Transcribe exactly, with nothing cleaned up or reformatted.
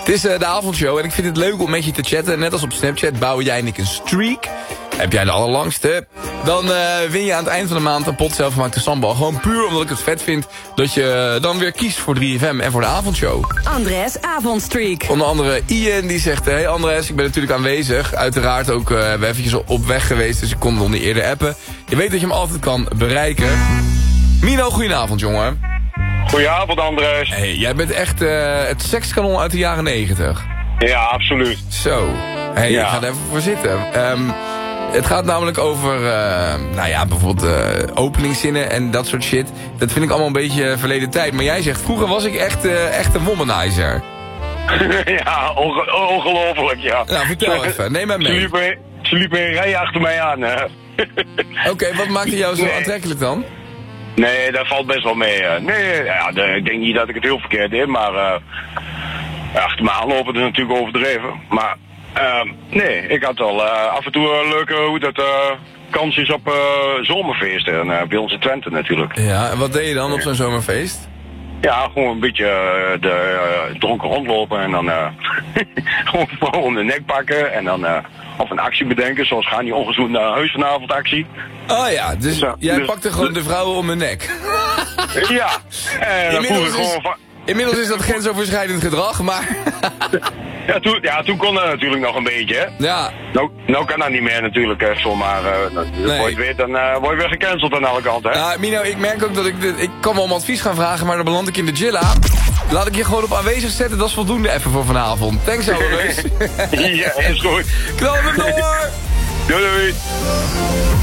Het is uh, de avondshow en ik vind het leuk om met je te chatten. Net als op Snapchat bouwen jij en ik een streak. Heb jij de allerlangste, dan uh, win je aan het eind van de maand een pot zelfgemaakte sambal. Gewoon puur omdat ik het vet vind dat je dan weer kiest voor drie F M en voor de avondshow. Andres avondstreak. Onder andere Ian die zegt, hé hey Andres, ik ben natuurlijk aanwezig. Uiteraard ook uh, we eventjes op weg geweest, dus ik kon nog niet eerder appen. Je weet dat je hem altijd kan bereiken. Mino, goedenavond jongen. Goedenavond Andres. Hey, jij bent echt uh, het sekskanon uit de jaren negentig. Ja, absoluut. Zo, hey, ja. ik ga er even voor zitten. Um, Het gaat namelijk over, uh, nou ja, bijvoorbeeld uh, openingszinnen en dat soort shit. Dat vind ik allemaal een beetje verleden tijd. Maar jij zegt, vroeger was ik echt, uh, echt een womanizer. Ja, onge ongelooflijk, ja. Nou, vertel even, neem mij mee. Ze liepen, ze liepen een rij achter mij aan. Oké, okay, wat maakte jou zo nee. aantrekkelijk dan? Nee, dat valt best wel mee. Nee, ja, de, ik denk niet dat ik het heel verkeerd deed, maar uh, achter me aanlopen is natuurlijk overdreven. Maar... Uh, nee, ik had al uh, af en toe uh, leuke hoe dat, uh, kansjes op uh, zomerfeesten. En, uh, bij ons in Twente natuurlijk. Ja, en wat deed je dan op zo'n zomerfeest? Ja, gewoon een beetje uh, de, uh, dronken rondlopen en dan uh, gewoon vrouwen om de nek pakken. En dan uh, of een actie bedenken, zoals gaan die ongezoend naar huis vanavond actie. Oh ja, dus uh, jij dus, pakte gewoon de vrouwen om hun nek. Ja, en dan voel ik gewoon van... Inmiddels is dat grensoverschrijdend gedrag, maar... ja, toen, ja, toen kon dat natuurlijk nog een beetje, hè? Ja. Nou, nou kan dat niet meer natuurlijk, hè, zomaar. Uh, nou, nee. Word je weet, dan uh, word je weer gecanceld aan alle kanten, hè? Ja, Mino, ik merk ook dat ik... De, ik kan wel om advies gaan vragen, maar dan beland ik in de Gilla. Laat ik je gewoon op aanwezig zetten, dat is voldoende even voor vanavond. Thanks, Always. Ja, is goed. Knal hem door! Doei, doei.